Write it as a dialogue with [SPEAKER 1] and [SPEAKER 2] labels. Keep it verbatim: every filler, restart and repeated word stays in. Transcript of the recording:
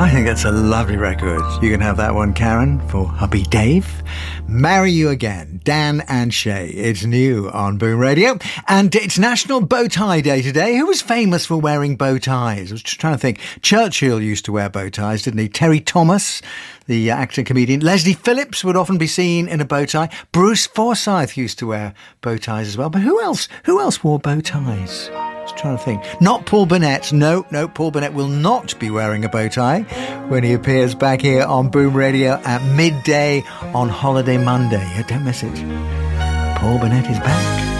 [SPEAKER 1] I think that's a lovely record. You can have that one, Karen, for hubby Dave. Marry You Again, Dan and Shay. It's new on Boom Radio. And it's National Bow Tie Day today. Who was famous for wearing bow ties? I was just trying to think. Churchill used to wear bow ties, didn't he? Terry Thomas, the actor and comedian. Leslie Phillips would often be seen in a bow tie. Bruce Forsyth used to wear bow ties as well. But who else? Who else wore bow ties? Just trying to think. Not Paul Burnett. No, no, Paul Burnett will not be wearing a bow tie when he appears back here on Boom Radio at midday on Holiday Monday. Don't miss it. Paul Burnett is back.